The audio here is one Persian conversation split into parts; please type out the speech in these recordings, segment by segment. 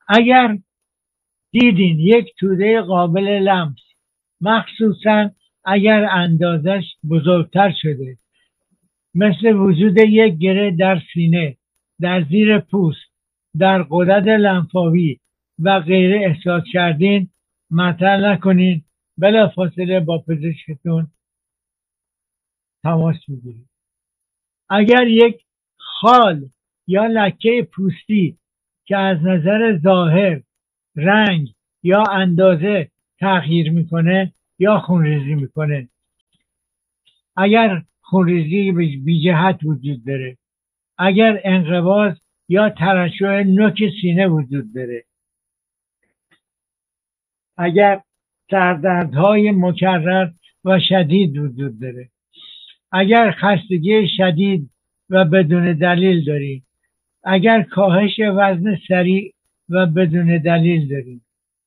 اگر دیدین یک توده قابل لمس، مخصوصا اگر اندازش بزرگتر شده، مثل وجود یک گره در سینه، در زیر پوست، در غدد لنفاوی و غیره احساس کردین، مطرح نکنین، بلافاصله با پزشکتون تماس بگیرید. اگر یک خال یا لکه پوستی که از نظر ظاهر، رنگ یا اندازه تغییر میکنه یا خونریزی میکنه، اگر خونریزی بی جهت وجود داره، اگر انقباض یا ترشح نوک سینه وجود داره، اگر سردردهای مکرر و شدید وجود داره، اگر خستگی شدید و بدون دلیل دارید، اگر کاهش وزن سریع و بدون دلیل دارید،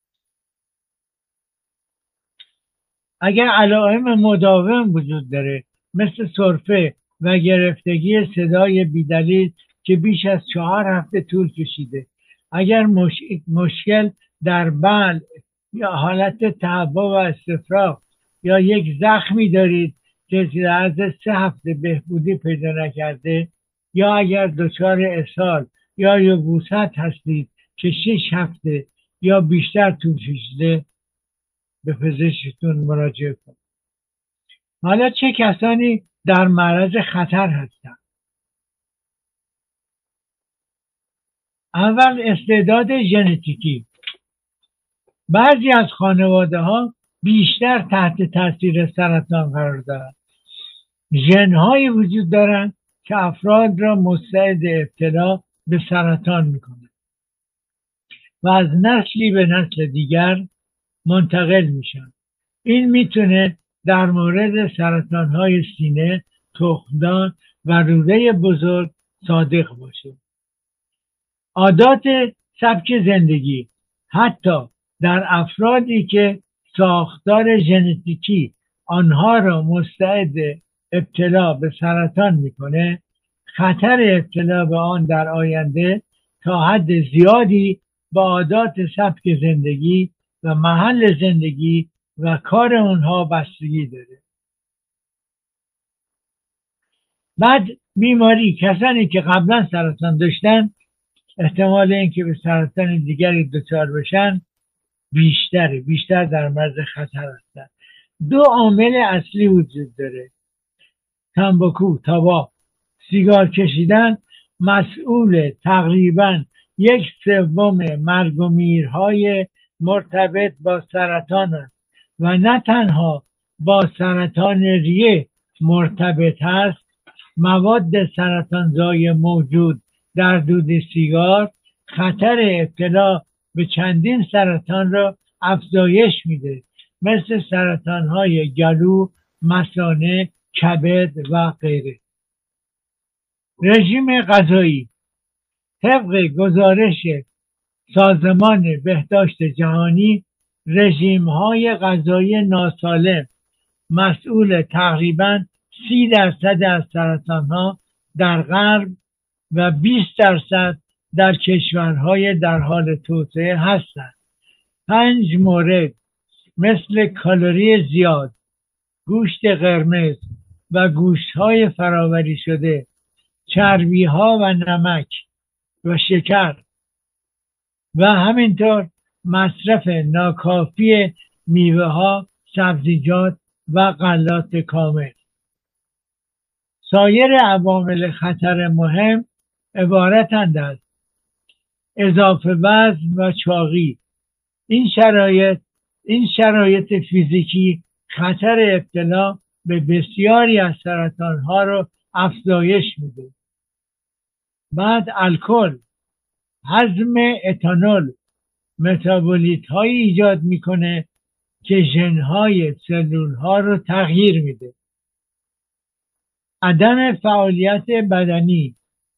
اگر علائم مداوم وجود داره مثل سرفه و گرفتگی صدای بیدلیل که بیش از 4 هفته طول کشیده، اگر مشکل در بلع یا حالت تهوع و استفراغ یا یک زخمی دارید که از 3 هفته بهبودی پیدا نکرده، یا اگر دچار اسهال یا یبوست هستید که 6 هفته یا بیشتر طول کشیده، به پزشکتون مراجعه کنید. حالا چه کسانی در معرض خطر هستند؟ اول استعداد ژنتیکی. بعضی از خانواده ها بیشتر تحت تاثیر سرطان قرار دارند. ژن‌هایی وجود دارند که افراد را مستعد ابتلا به سرطان میکنند و از نسلی به نسل دیگر منتقل میشن. این میتونه در مورد سرطان‌های سینه، تخمدان و روده بزرگ صادق باشه. عادات سبک زندگی، حتی در افرادی که ساختار ژنتیکی آنها را مستعد ابتلا به سرطان میکنه، خطر ابتلا به آن در آینده تا حد زیادی با عادات سبک زندگی و محل زندگی و کار اونها بستگی داره. بعد بیماری، کسانی که قبلا سرطان داشتن احتمال اینکه به سرطان دیگری دچار بشن بیشتر در معرض خطر هستن. 2 عامل اصلی وجود داره: تنباکو، تاباک، سیگار کشیدن مسئول تقریبا 1/3 مرگ و میرهای مرتبط با سرطان است و نه تنها با سرطان ریه مرتبط است. مواد سرطانزای موجود در دود سیگار خطر ابتلا به چندین سرطان را افزایش میده، مثل سرطانهای گلو، مثانه، کبد و غیره. رژیم غذایی. طبق گزارش سازمان بهداشت جهانی، رژیم‌های غذایی ناسالم مسئول تقریباً 30% از سرطان‌ها در غرب و 20% در کشورهای در حال توسعه هستند. 5 مورد مثل کالری زیاد، گوشت قرمز و گوشت‌های فراوری شده، چربی‌ها و نمک و شکر و همینطور مصرف ناکافی میوه‌ها، سبزیجات و غلات کامل. سایر عوامل خطر مهم عبارتند از اضافه وزن و چاقی. این شرایط فیزیکی خطر ابتلا به بسیاری از سرطان‌ها رو افزایش میده. بعد الکل، هضم اتانول متابولیت هایی ایجاد میکنه که ژن‌های سلول ها رو تغییر میده. عدم فعالیت بدنی،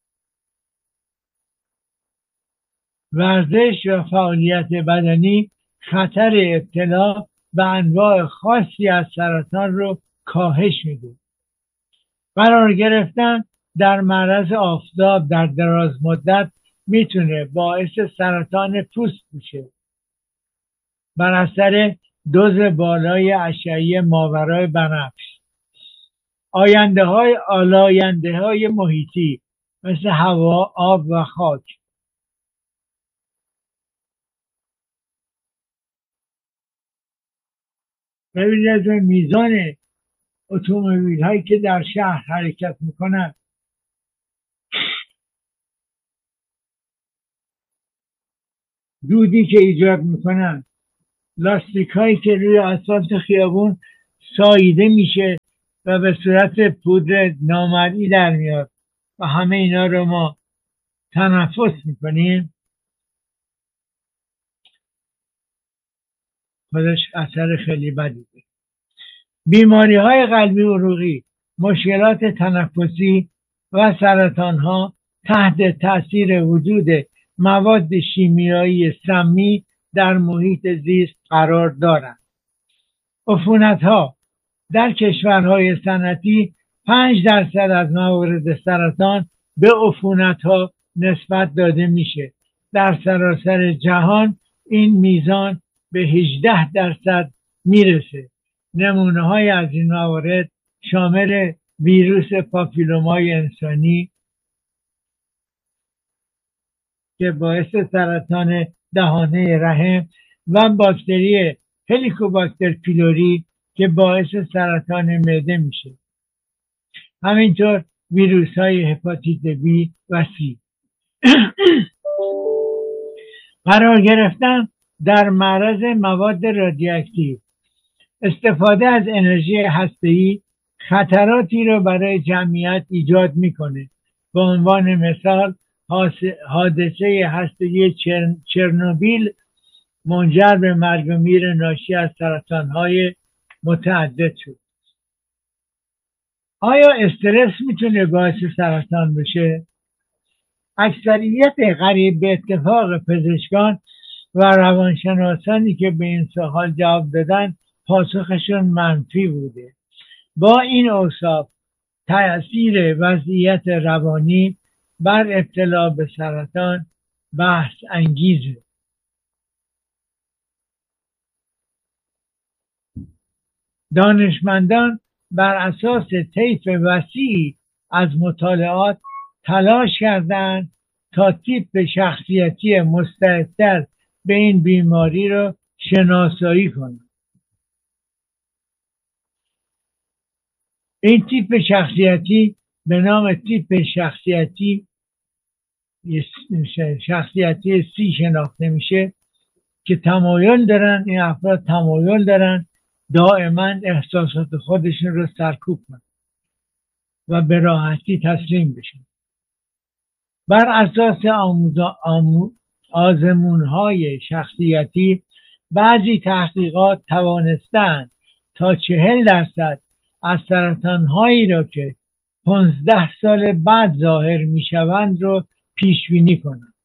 ورزش و فعالیت بدنی خطر ابتلا به انواع خاصی از سرطان رو کاهش میده. قرار گرفتن در معرض آفتاب در دراز مدت میتونه باعث سرطان پوست بشه بر اثر دوز بالای اشعه ماورای بنفش. آلاینده های محیطی مثل هوا، آب و خاک. ببینید از میزان اتومبیل هایی که در شهر حرکت میکنن، دودی که ایجاد میکنن، لاستیک هایی که روی اسفالت خیابون ساییده میشه و به صورت پودر نامرئی در میاد و همه اینا رو ما تنفس میکنیم، خودش اثر خیلی بدی داره. بیماری های قلبی عروقی، مشکلات تنفسی و سرطان ها تحت تاثیر وجود مواد شیمیایی سمی در محیط زیست قرار دارند. عفونت ها در کشورهای صنعتی 5% از موارد سرطان به عفونت ها نسبت داده میشه. در سراسر جهان این میزان به 18% میرسه. نمونه های از این موارد شامل ویروس پاپیلومای انسانی که باعث سرطان دهانه رحم و باکتری هلیکوباکتر پیلوری که باعث سرطان معده میشه. همینطور ویروس های هپاتیت بی و سی. قرار گرفتن در معرض مواد رادیواکتیو، استفاده از انرژی هسته‌ای خطراتی را برای جمعیت ایجاد میکنه. به عنوان مثال حادثه هسته‌ای چرنوبیل منجر به مرگ و میر ناشی از سرطان‌های متعدد شد. آیا استرس میتونه باعث سرطان بشه؟ اکثریت قریب به اتفاق پزشکان و روانشناسانی که به این سوال جواب دادن پاسخشون منفی بوده. با این اوصاف تأثیر وضعیت روانی بر ابتلا به سرطان بحث انگیزه. دانشمندان بر اساس طیف وسیعی از مطالعات تلاش کردند تا تیپ شخصیتی مستعدتر به این بیماری را شناسایی کنند. این تیپ شخصیتی به نام تیپ شخصیتی سی شناخته میشه که تمایل دارن، این افراد تمایل دارن دائما احساسات خودشون رو سرکوب کنن و به راحتی تسلیم بشن. بر اساس آزمون‌های شخصیتی بعضی تحقیقات توانستند تا 40% از سرطان‌هایی را که 15 سال بعد ظاهر می‌شوند رو پیش بینی کنند.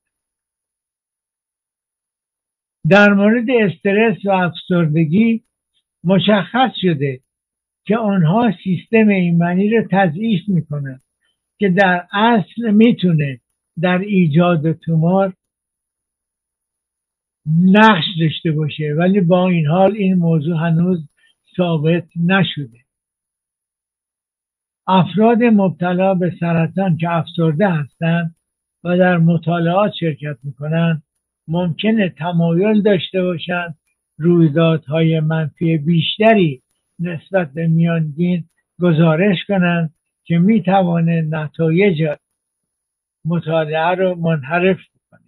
در مورد استرس و افسردگی مشخص شده که آنها سیستم ایمنی رو تضعیف میکنند که در اصل میتونه در ایجاد تومور نقش داشته باشه، ولی با این حال این موضوع هنوز ثابت نشده. افراد مبتلا به سرطان که افسرده هستند و در مطالعات شرکت میکنند ممکنه تمایل داشته باشند رویدادهای منفی بیشتری نسبت به میانگین گزارش کنند که میتوانه نتایج مطالعه رو منحرف کنه.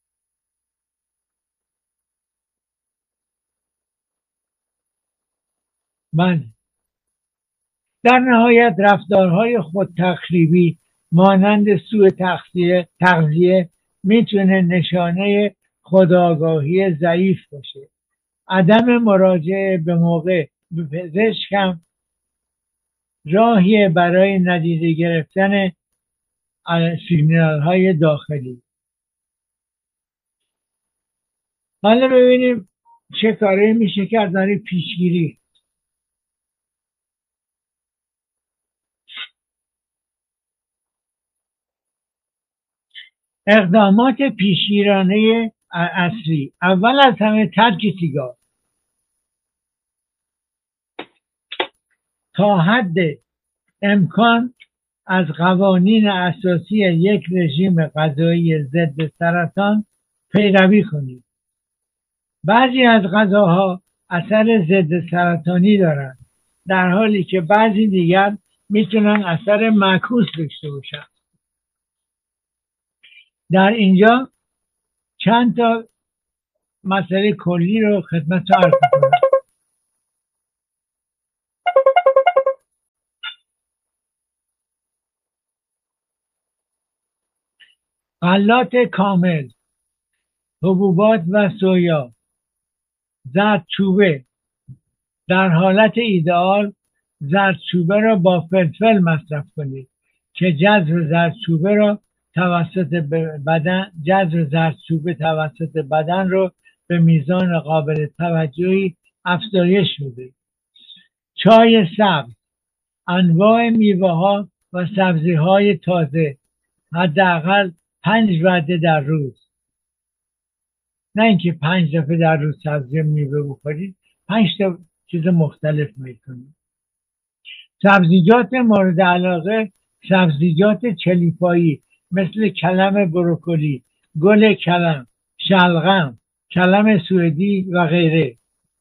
در نهایت رفتارهای خودتخریبی مانند سوء تغذیه میتونه نشانه خودآگاهی ضعیف باشه. عدم مراجعه به موقع به پزشک هم راهیه برای ندیده گرفتن سیگنال های داخلی. حالا ببینیم چه کاری میشه کرد برای پیشگیری. اقدامات پیشگیرانه اصلی: اول از همه ترک سیگار. تا حد امکان از قوانین اساسی یک رژیم غذایی ضد سرطان پیروی کنید. بعضی از غذاها اثر ضد سرطانی دارند، در حالی که بعضی دیگر میتونن اثر معکوس داشته باشن. در اینجا چند تا مسئله کلی رو خدمتتون عرض می‌کنم. غلات کامل، حبوبات و سویا، زردچوبه. در حالت ایدئال زردچوبه را با فلفل مصرف کنید که جذب زردچوبه توسط بدن رو به میزان قابل توجهی افزایش میده. چای سبز، انواع میوه ها و سبزی های تازه، حداقل 5 وعده در روز. نه اینکه 5 دفعه در روز سبزی میوه بخورید، 5 تا چیز مختلف میکنید. سبزیجات مورد علاقه: سبزیجات چلیپایی مثل کلم بروکلی، گل کلم، شلغم، کلم سوئدی و غیره.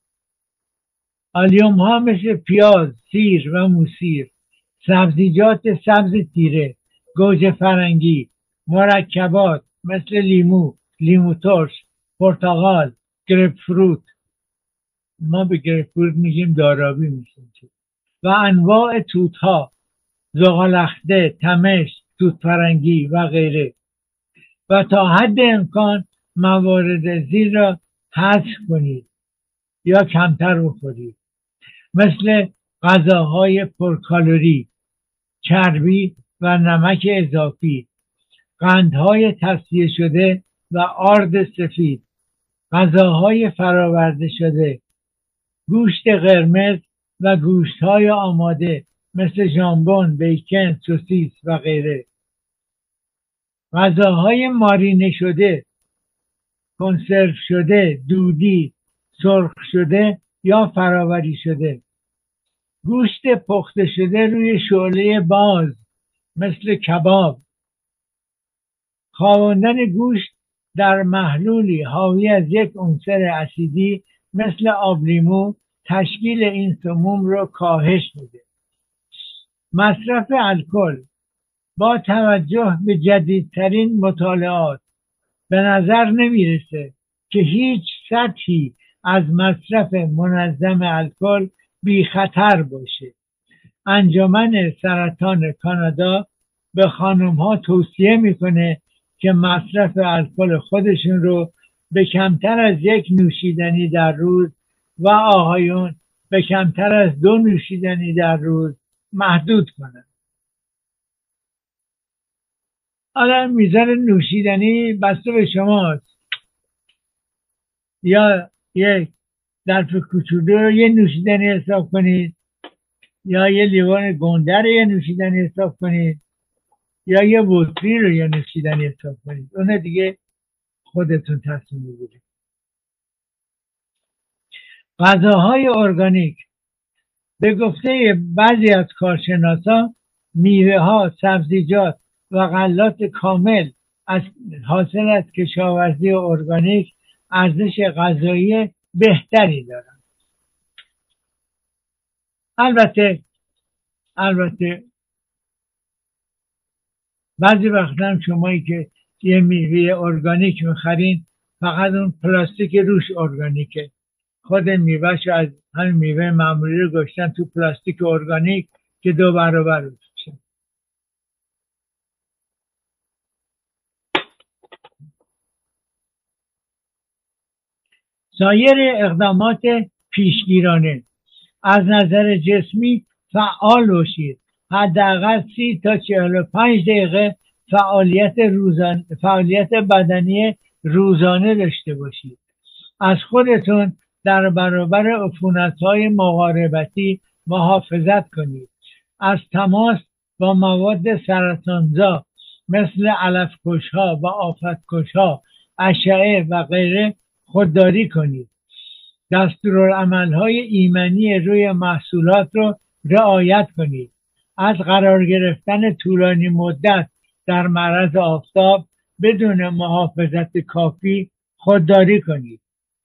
آلیوم ها مثل پیاز، سیر و موسیر. سبزیجات سبز تیره، گوجه فرنگی. مرکبات مثل لیمو ترش، پرتقال، گریپ فروت. ما به گریپ فروت میگیم دارابی میشیم. و انواع توت ها: زغال‌اخته، تمش، توت فرنگی و غیره. و تا حد امکان موارد زیر را حذف کنید یا کمتر بخورید، مثل غذاهای پرکالری، چربی و نمک اضافی، قندهای تصفیه شده و آرد سفید، غذاهای فرآورده شده، گوشت قرمز و گوشتهای آماده مثل ژامبون، بیکن، سوسیس و غیره. غذاهای مارینه شده، کنسرو شده، دودی، سرخ شده یا فرآوری شده. گوشت پخته شده روی شعله باز مثل کباب. خواباندن گوشت در محلولی حاوی از یک عنصر اسیدی مثل آبلیمو تشکیل این سموم رو کاهش میده. مصرف الکل: با توجه به جدیدترین مطالعات به نظر نمیرسه که هیچ سطحی از مصرف منظم الکل بی خطر باشه. انجمن سرطان کانادا به خانم ها توصیه میکنه که مصرف الکل خودشون رو به کمتر از 1 نوشیدنی در روز و آقایون به کمتر از 2 نوشیدنی در روز محدود کنند. حالا میزان نوشیدنی بسته به شماست. یا یک ظرف کوچولو رو 1 نوشیدنی حساب کنید، یا یه لیوان گنده رو 1 نوشیدنی حساب کنید، یا یه بطری رو 1 نوشیدنی حساب کنید. اون دیگه خودتون تصمیم بگیرید. غذاهای ارگانیک: به گفته بعضی از کارشناسان میوه ها، سبزیجات و غلات کامل حاصل از کشاورزی ارگانیک ارزش غذایی بهتری دارند. البته بعضی وقتا هم شمایی که یه میوه ارگانیک میخرین فقط اون پلاستیک روش ارگانیکه. خود میوهشو از همین میوه معمولی رو گذاشتن تو پلاستیک ارگانیک که 2 برابر بشه. سایر اقدامات پیشگیرانه: از نظر جسمی فعال باشید. حداقل 30 تا 45 دقیقه فعالیت بدنی روزانه داشته باشید. از خودتون در برابر عفونت‌های مقاربتی محافظت کنید. از تماس با مواد سرطانزا مثل علف‌کش‌ها و آفت‌کش‌ها، اشعه و غیره خودداری کنید. دستورالعمل‌های ایمنی روی محصولات رو رعایت کنید. از قرار گرفتن طولانی مدت در معرض آفتاب بدون محافظت کافی خودداری کنید.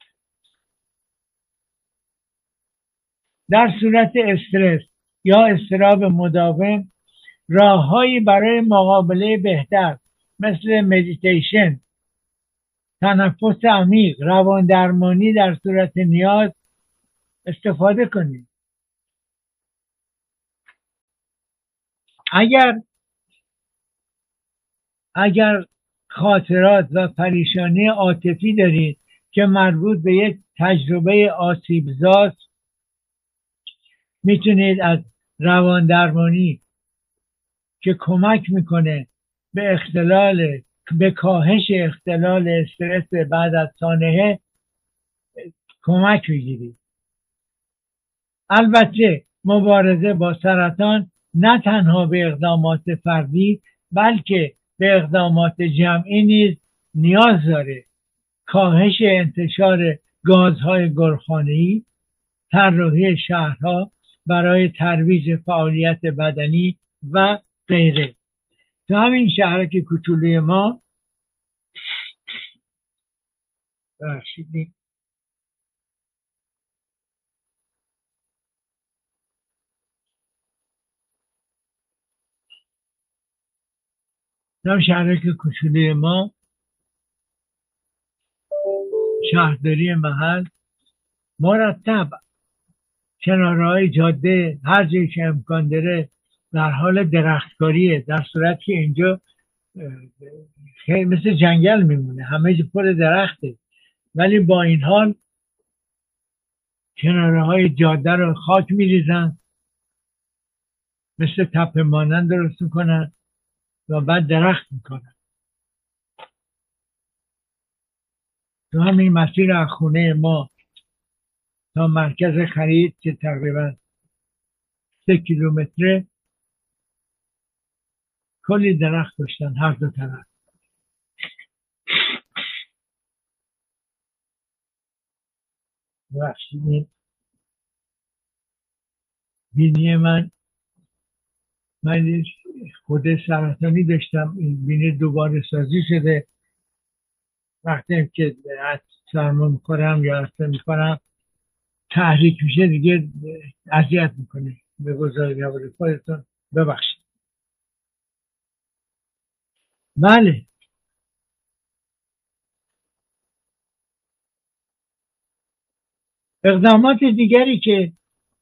در صورت استرس یا اضطراب مداوم، راههایی برای مقابله بهتر مثل مدیتیشن، تنفس عمیق، روان درمانی در صورت نیاز استفاده کنید. اگر خاطرات و پریشانی عاطفی دارید که مربوط به یک تجربه آسیبزاست، میتونید از روان درمانی که کمک میکنه به کاهش اختلال استرس بعد از سانحه کمک بگیرید. البته مبارزه با سرطان نه تنها به اقدامات فردی بلکه به اقدامات جمعی نیز نیاز داره. کاهش انتشار گازهای گلخانه‌ای، طراحی شهرها برای ترویج فعالیت بدنی و غیره. تو همین شهرک کوچولوی ما شهرداری محل مرتب کنارهای جاده هر جایی که امکان داره در حال درختکاریه، در صورت که اینجا خیلی مثل جنگل میمونه، همه جا پر درخته، ولی با این حال کنارهای جاده رو خاک میریزن، مثل تپه مانند درست میکنن و بعد درخت میکنن. تو همین مسیر از خونه ما تا مرکز خرید که تقریبا 3 کیلومتره کلی درخت داشتن هر دو طرف. بینی من خود سرطانی داشتم، این بینی دوباره سازی شده. وقتی که سرما میخورم یا اصلا میخورم تحریک میشه دیگه اذیت میکنه. بگذارید حوالی خودتون ببخشید. بله، اقدامات دیگری که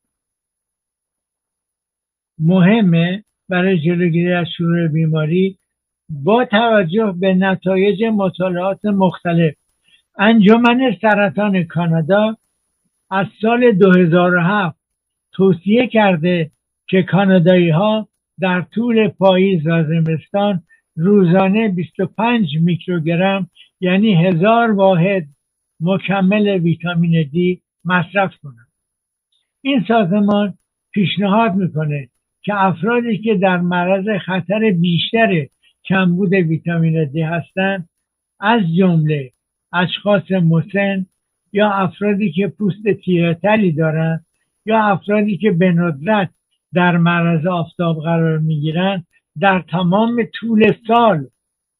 مهمه برای جلوگیری از شیوع بیماری با توجه به نتایج مطالعات مختلف، انجمن سرطان کانادا از سال 2007 توصیه کرده که کانادایی ها در طول پاییز و زمستان روزانه 25 میکروگرم یعنی 1000 واحد مکمل ویتامین دی مصرف کنند. این سازمان پیشنهاد میکنه که افرادی که در معرض خطر بیشتر کمبود ویتامین دی هستند، از جمله اشخاص مسن یا افرادی که پوست تیره‌تری دارند یا افرادی که به ندرت در معرض آفتاب قرار میگیرند، در تمام طول سال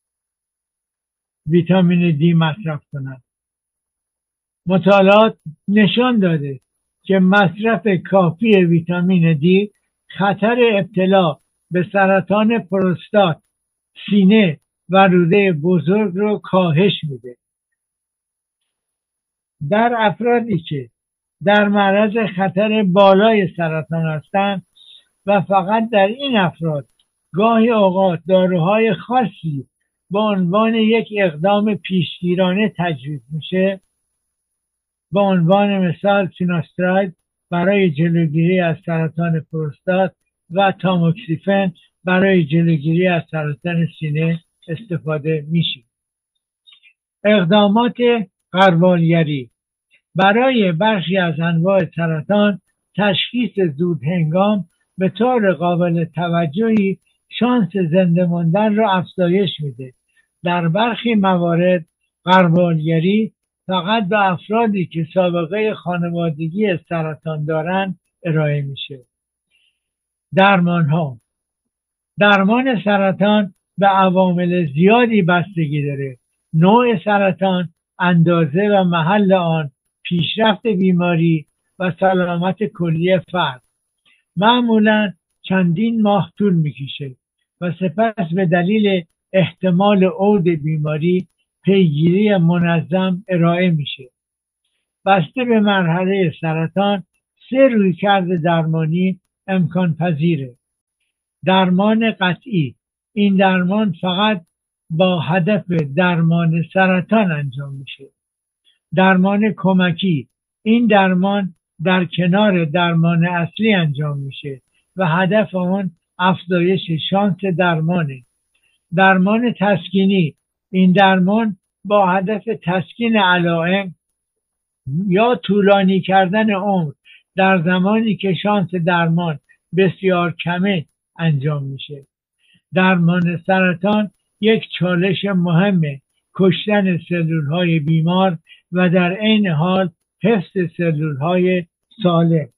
ویتامین دی مصرف کنند. مطالعات نشان داده که مصرف کافی ویتامین دی خطر ابتلا به سرطان پروستات، سینه و روده بزرگ رو کاهش میده. در افرادی که در معرض خطر بالای سرطان هستند و فقط در این افراد گاهی اوقات داروهای خاصی به عنوان یک اقدام پیشگیرانه تجویز میشه، به عنوان مثال فیناستراید برای جلوگیری از سرطان پروستات و تاموکسیفن برای جلوگیری از سرطان سینه استفاده میشه. اقدامات غربالگری برای برخی از انواع سرطان، تشخیص زود هنگام به طور قابل توجهی شانس زنده ماندن را افزایش میده. در برخی موارد غربالگری فقط به افرادی که سابقه خانوادگی سرطان دارند ارائه میشه. درمان سرطان به عوامل زیادی بستگی داره: نوع سرطان، اندازه و محل آن، پیشرفت بیماری و سلامت کلی فرد. معمولا چندین ماه طول میکشه و سپس به دلیل احتمال عود بیماری پیگیری منظم ارائه میشه. بسته به مرحله سرطان 3 رویکرد درمانی امکان پذیره. درمان قطعی: این درمان فقط با هدف درمان سرطان انجام میشه. درمان کمکی: این درمان در کنار درمان اصلی انجام میشه و هدف آن افزایش شانس درمانه. درمان تسکینی: این درمان با هدف تسکین علائم یا طولانی کردن عمر در زمانی که شانس درمان بسیار کمه انجام میشه. درمان سرطان یک چالش مهمه: کشتن سلولهای بیمار و در عین حال حفظ سلولهای سالم.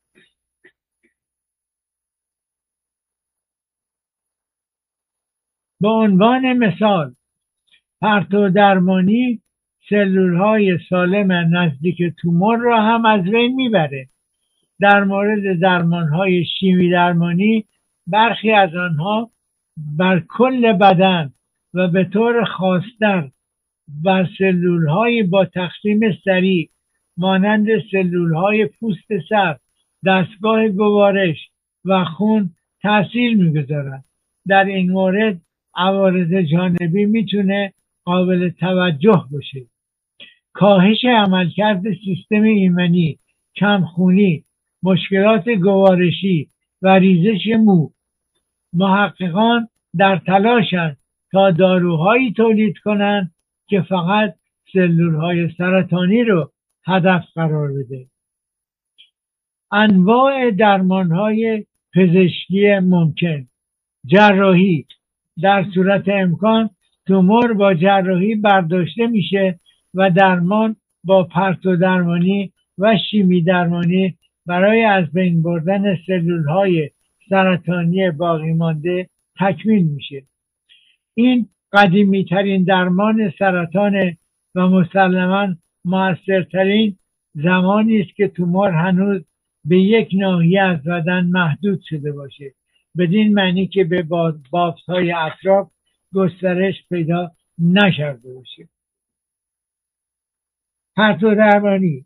به عنوان مثال، پرتو درمانی سلولهای سالم نزدیک تومور را هم از بین میبره. در مورد درمانهای شیمی درمانی، برخی از آنها بر کل بدن و به طور خاص‌تر بر سلولهای با تقسیم سریع مانند سلولهای پوست سر، دستگاه گوارش و خون تاثیر میگذارند. در این مورد عوارض جانبی میتونه قابل توجه باشه: کاهش عملکرد سیستم ایمنی، کمخونی، مشکلات گوارشی و ریزش مو. محققان در تلاشند تا داروهایی تولید کنند که فقط سلولهای سرطانی رو هدف قرار بده. انواع درمانهای پزشکی ممکن: جراحی: در صورت امکان تومور با جراحی برداشته میشه و درمان با پرتو درمانی و شیمی درمانی برای از بین بردن سلولهای سرطانی باقی مانده تکمیل میشه. این قدیمی ترین درمان سرطان و مسلماً موثرترین زمانی است که تومور هنوز به یک ناحیه از بدن محدود شده باشه، بدین معنی که به بافت‌های اطراف گسترش پیدا نکرده باشه. پرتو درمانی: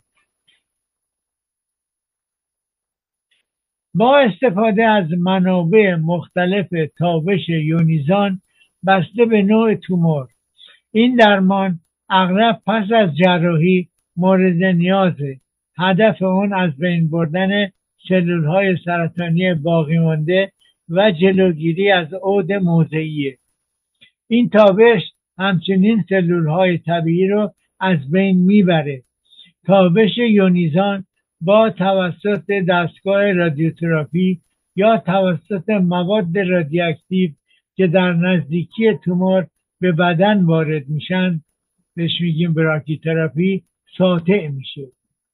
با استفاده از منابع مختلف تابش یونیزان بسته به نوع تومور، این درمان اغلب پس از جراحی مورد نیازه. هدف اون از بین بردن سلولهای سرطانی باقی مانده و جلوگیری از عود موضعیه. این تابش همچنین سلولهای طبیعی رو از بین میبره. تابش یونیزان با توسط دستگاه رادیوتراپی یا توسط مواد رادیواکتیو که در نزدیکی تومور به بدن وارد میشن، بهش میگیم براکیتراپی، ساطع میشه.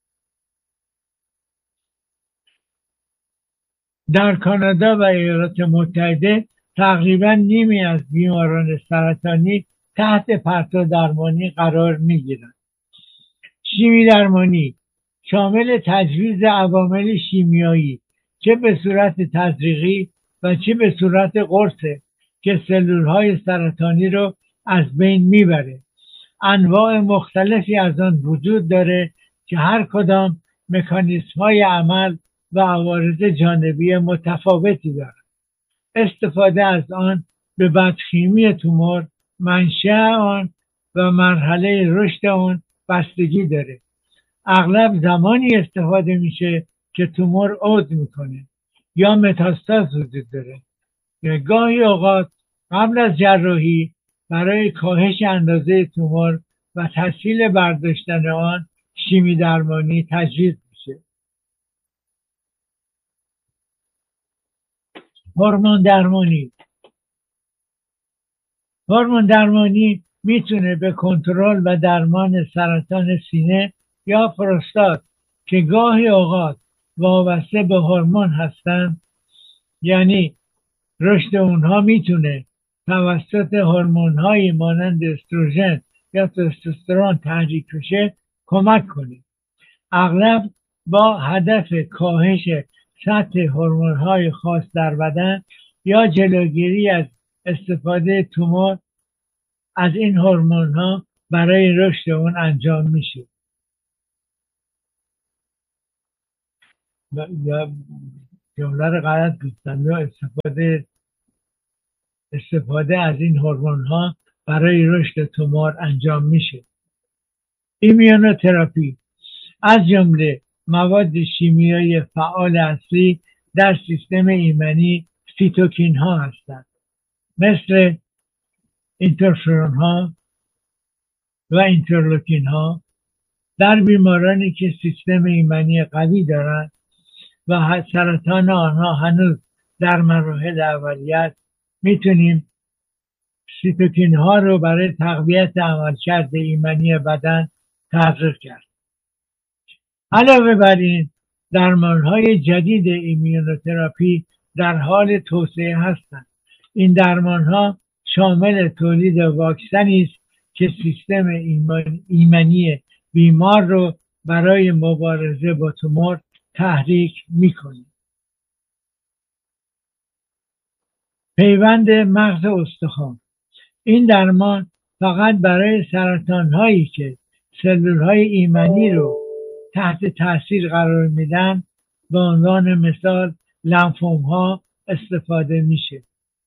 در کانادا و ایالات متحده تقریبا نیمی از بیماران سرطانی تحت پرتو درمانی قرار میگیرند. شیمی درمانی شامل تجویز عوامل شیمیایی، چه به صورت تزریقی و چه به صورت قرصه، که سلولهای سرطانی رو از بین میبره. انواع مختلفی از آن وجود داره که هر کدام مکانیزم‌های عمل و عوارض جانبی متفاوتی دارند. استفاده از آن به بدخیمی تومور، منشأ آن و مرحله رشد آن بستگی داره. اغلب زمانی استفاده میشه که تومور عود میکنه یا متاستاز وجود داره. گاهی اوقات قبل از جراحی برای کاهش اندازه تومور و تسهیل برداشتن آن شیمی درمانی تجویز میشه. هورمون درمانی هورمون درمانی میتونه به کنترل و درمان سرطان سینه یا پروستات که گاهی اوقات وابسته به هورمون هستن، یعنی رشد اونها میتونه توسط هورمون‌هایی مانند استروژن یا تستوسترون تحریک بشه کمک کنه. اغلب با هدف کاهش سطح هورمون‌های خاص در بدن یا جلوگیری از استفاده تومور از این هورمون‌ها برای رشد اون انجام میشه. یا جمله رو غلط گفتم، یا استفاده از این هورمون‌ها برای رشد تومور انجام میشه. ایمیونوتراپی از جمله مواد شیمیایی فعال اصلی در سیستم ایمنی سیتوکین ها هستند، مثل اینترفرون ها و اینترلوکین ها. در بیمارانی که سیستم ایمنی قوی دارند و سرطان آنها هنوز در مراحل اولیه است، میتونیم سیتوکین ها رو برای تقویت عملکرد ایمنی بدن تزریق کرد. علاوه بر این، درمان‌های جدید ایمیونوتراپی در حال توسعه هستند. این درمان‌ها شامل تولید واکسنی است که سیستم ایمنی بیمار رو برای مبارزه با تومور تحریک می‌کنه. پیوند مغز استخوان. این درمان فقط برای سرطان‌هایی که سلول‌های ایمنی رو تحت تاثیر قرار میدن، به عنوان مثال لنفوم ها استفاده میشه.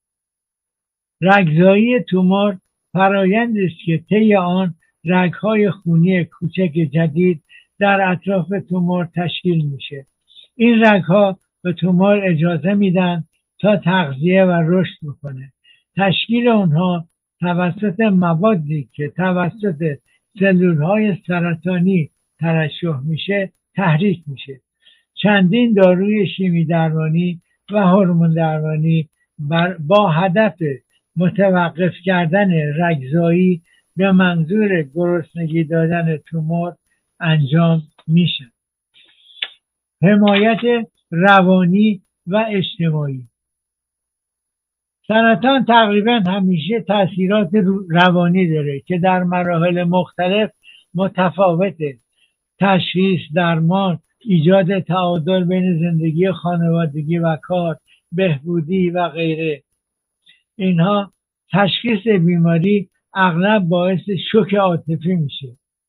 رگزایی تومور فرایندی است که طی آن رگ‌های خونی کوچک جدید در اطراف تومور تشکیل میشه. این رگ‌ها به تومور اجازه میدن تا تغذیه و رشد بکنه. تشکیل اونها توسط موادی که توسط سلول‌های سرطانی ترشح میشه تحریک میشه. چندین داروی شیمی درمانی و هورمون درمانی با هدف متوقف کردن رگزایی به منظور گرسنگی دادن تومور انجام میشن. حمایت روانی و اجتماعی. سرطان تقریبا همیشه تاثیرات روانی داره که در مراحل مختلف متفاوته. تشخیص، درمان، ایجاد تعادل بین زندگی خانوادگی و کار، بهبودی و غیره. اینها تشخیص بیماری اغلب باعث شوک عاطفی میشه.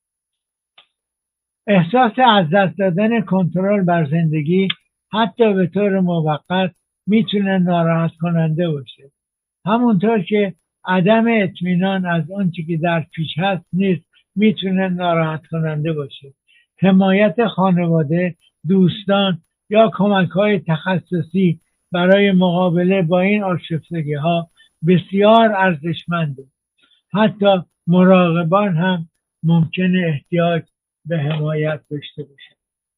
احساس از دست دادن کنترل بر زندگی حتی به طور موقت میتونه ناراحت کننده باشه. همونطور که عدم اطمینان از آنچه که در پیش هست نیز میتونه ناراحت کننده باشه. حمایت خانواده، دوستان یا کمک‌های تخصصی برای مقابله با این آشفتگی‌ها بسیار ارزشمنده. حتی مراقبان هم ممکنه احتیاج به حمایت داشته باشه.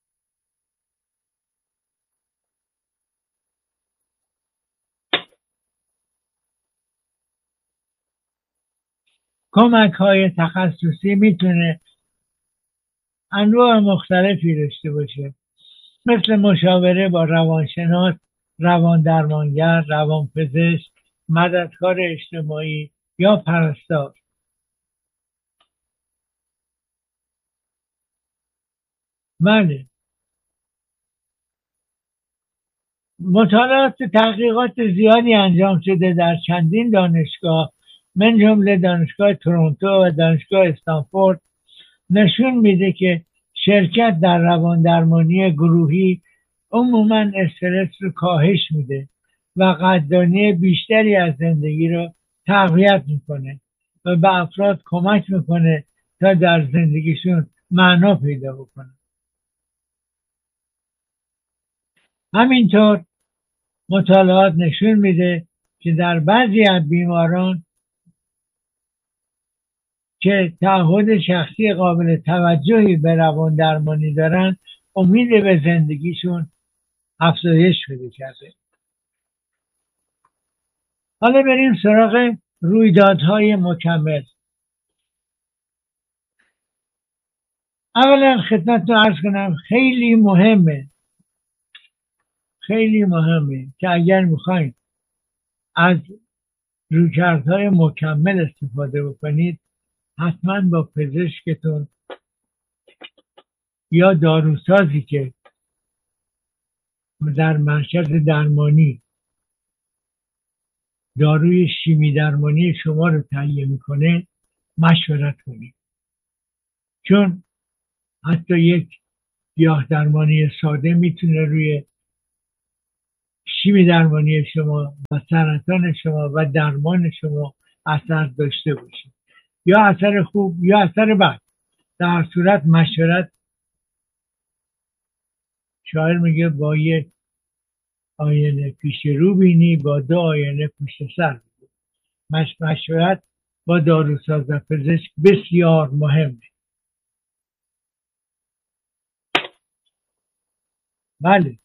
کمک‌های تخصصی میتونه انواع مختلفی داشته باشه، مثل مشاوره با روانشناس، روان درمانگر، روانپزشک، مددکار اجتماعی یا پرستار. بله، مطالعات تحقیقات زیادی انجام شده در چندین دانشگاه، من جمله دانشگاه تورنتو و دانشگاه استنفورد، نشون میده که شرکت در روان درمانی گروهی عموماً استرس رو کاهش میده و قدردانی بیشتری از زندگی رو تقویت میکنه و به افراد کمک میکنه تا در زندگیشون معنا پیدا بکنه. همینطور مطالعات نشون میده که در بعضی از بیماران که تعهد شخصی قابل توجهی به روان درمانی دارن، امید به زندگیشون افزایش پیدا کرده. حالا بریم سراغ رویدادهای مکمل. اولا خدمتتون عرض کنم خیلی مهمه که اگر میخواین از رویکردهای مکمل استفاده بکنید حتما با پزشکتون یا داروسازی که در مرکز درمانی داروی شیمی درمانی شما رو تهیه میکنه مشورت کنید، چون حتی یک گیاه درمانی ساده میتونه روی شیمی درمانی شما و سرطان شما و درمان شما اثر داشته باشه، یا اثر خوب یا اثر بد. در صورت مشورت، شاعر میگه با یک آینه پیش رو بینی با 2 آینه پشت سر بینی. مشورت با داروساز و پزشک بسیار مهمه. بله،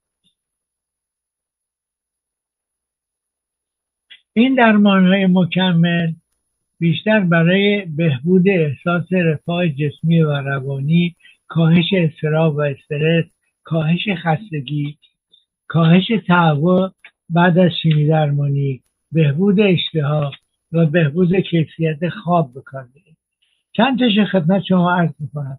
این درمان‌های مکمل بیشتر برای بهبود احساس رفاه جسمی و روانی، کاهش اضطراب و استرس، کاهش خستگی، کاهش تهوع بعد از شیمی درمانی، بهبود اشتها و بهبود کیفیت خواب بکار می‌برند. چند تاشو خدمت شما عرض می‌کنم.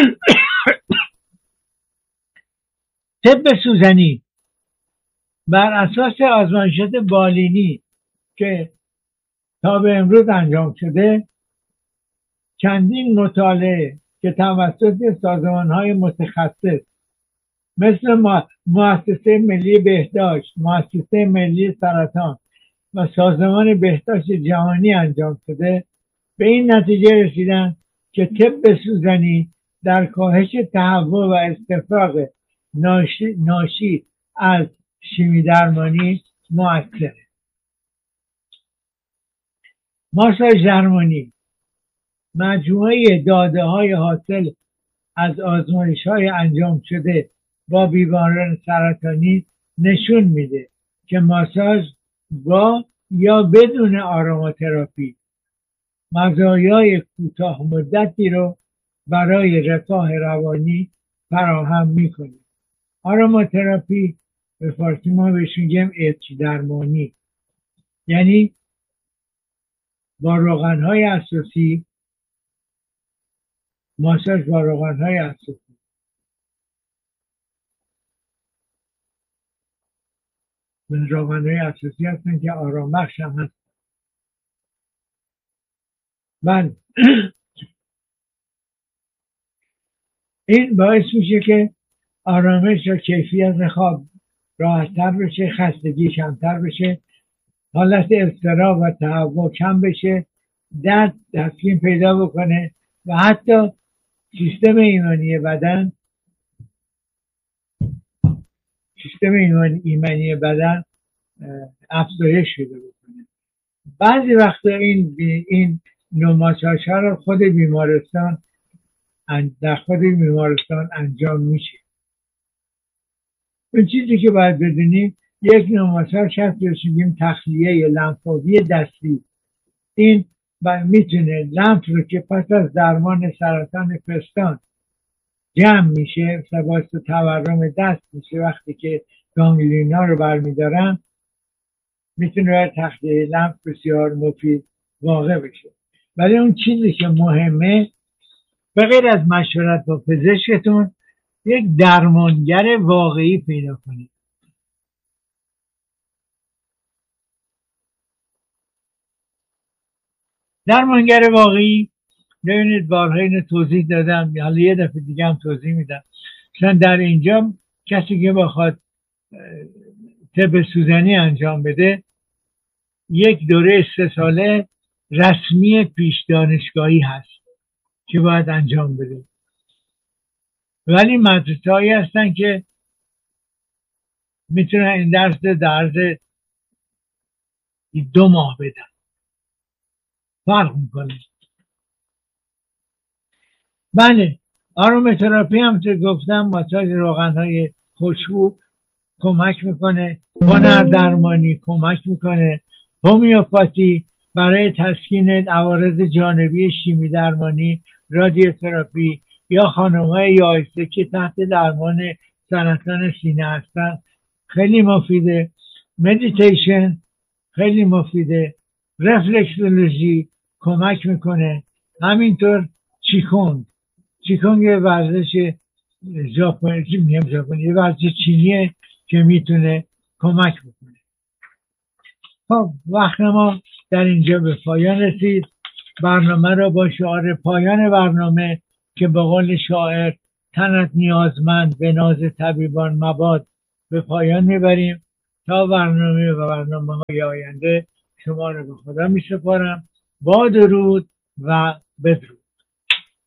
طب سوزنی بر اساس آزمایشات بالینی که تا به امروز انجام شده، چندین مطالعه که توسط سازمان‌های متخصص مثل مؤسسه ملی بهداشت، مؤسسه ملی سرطان و سازمان بهداشت جهانی انجام شده، به این نتیجه رسیدن که طب سوزنی در کاهش تهوع و استفراغ ناشی از شیمی درمانی مؤثره. ماساژ درمانی مجموعه داده های حاصل از آزمایش های انجام شده با بیماران سرطانی نشون میده که ماساژ با یا بدون آروماتراپی مزایای کوتاه مدتی رو برای رفاه روانی فراهم میکنه. آروماتراپی به فارسی ما بهش میگیم عطر درمانی، یعنی با روغن‌های اساسی، ماساژ با روغن‌های اساسی. روغن‌های اساسی هستن که آرام بخش هم هست. بله. این باعث میشه که آرامش و کیفیت خواب راحت‌تر بشه، خستگی کمتر بشه، حالت اضطراب و تهوع کم بشه، درد تسکین پیدا بکنه و حتی سیستم ایمنی بدن افزایش پیدا بکنه. بعضی وقتا این نوع ماساژها رو در خود بیمارستان انجام میشه. اون چیزی که باید بدونیم، یک نوع ماساژ هست که میگیم تخلیه لنفاوی دستی. این میتونه لنف رو که پس از درمان سرطان پستان جمع میشه و باعث تورم دست میشه، وقتی که گانگلینا رو برمیدارن میتونه برای تخلیه لنف بسیار مفید واقع بشه. ولی اون چیزی که مهمه، به غیر از مشورت با پزشکتون، یک درمانگر واقعی پیدا کنید. درمانگر واقعی، ببینید بارها اینو توضیح دادم، حالا یه دفعه دیگه هم توضیح میدم. مثلا در اینجا کسی که بخواد طب سوزنی انجام بده، یک دوره 3 ساله رسمی پیش دانشگاهی هست که باید انجام بده. ولی مدرسه هایی هستن که میتونن این درس در عرض 2 ماه بدن. فرق میکنه. بله، آروماتراپی هم که گفتم، ماساژ روغن‌های خوشبو کمک میکنه، هنر درمانی کمک میکنه، هومیوپاتی برای تسکین عوارض جانبی شیمی درمانی، رادیوتراپی یا خانم‌های یائسه که تحت درمان سرطان سینه هستن خیلی مفیده. مدیتیشن خیلی مفیده. رفلکسولوژی کمک میکنه. همینطور چیکونگ یه ورزش ژاپنی، یه ورزش چینیه که میتونه کمک بکنه. خب وقت ما در اینجا به پایان رسید. برنامه را با شعار پایان برنامه که به قول شاعر تنت نیازمند به ناز طبیبان مباد به پایان میبریم. تا برنامه‌های آینده شما را به خدا میسپارم. با درود و بدرود.